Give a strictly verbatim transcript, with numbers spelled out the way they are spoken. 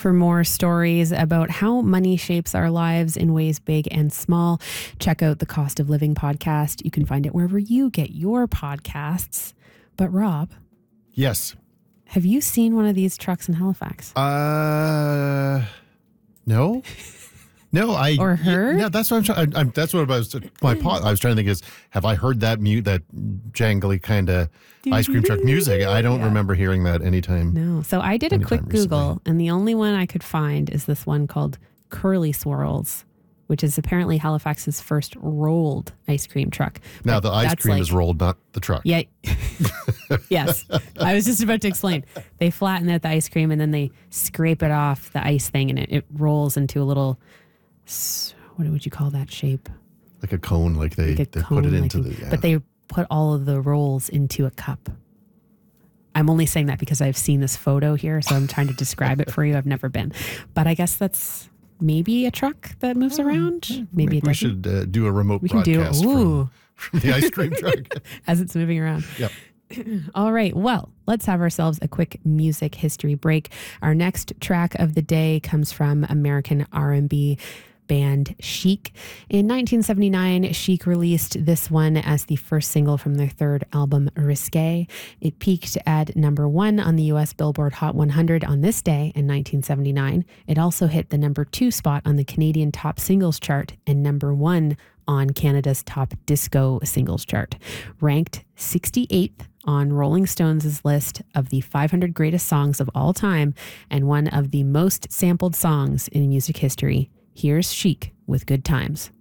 For more stories about how money shapes our lives in ways big and small, check out the Cost of Living podcast. You can find it wherever you get your podcasts. But Rob. Yes. Have you seen one of these trucks in Halifax? Uh, no. No, I or heard. Yeah, that's what I'm trying. I'm, that's what I was. My pot. I was trying to think is, have I heard that mute that jangly kind of ice cream truck music? I don't yeah. remember hearing that anytime. No. So I did a quick Google, recently. And the only one I could find is this one called Curly Swirls, which is apparently Halifax's first rolled ice cream truck. Now but the ice cream like, is rolled, not the truck. Yeah. Yes. I was just about to explain. They flatten out the ice cream and then they scrape it off the ice thing, and it, it rolls into a little. What would you call that shape? Like a cone, like they, like they cone, put it into like, the... Yeah. But they put all of the rolls into a cup. I'm only saying that because I've seen this photo here, so I'm trying to describe it for you. I've never been. But I guess that's maybe a truck that moves around. Maybe, maybe it we doesn't. should uh, do a remote we can broadcast do, ooh. From, from the ice cream truck. As it's moving around. Yep. All right. Well, let's have ourselves a quick music history break. Our next track of the day comes from American R and B band Chic. In nineteen seventy-nine, Chic released this one as the first single from their third album, Risque. It peaked at number one on the U S Billboard Hot one hundred on this day in nineteen seventy-nine. It also hit the number two spot on the Canadian Top Singles chart and number one on Canada's Top Disco Singles chart. Ranked sixty-eighth on Rolling Stone's list of the five hundred greatest songs of all time and one of the most sampled songs in music history. Here's Chic with Good Times.